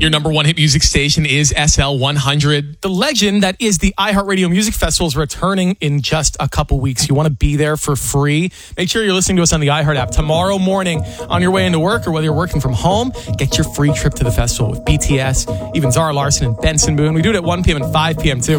Your number one hit music station is SL 100. The legend that is the iHeartRadio Music Festival is returning in just a couple weeks. You want to be there for free? Make sure you're listening to us on the iHeart app tomorrow morning on your way into work, or whether you're working from home. Get your free trip to the festival with BTS, even Zara Larsson and Benson Boone. We do it at 1 p.m. and 5 p.m. too.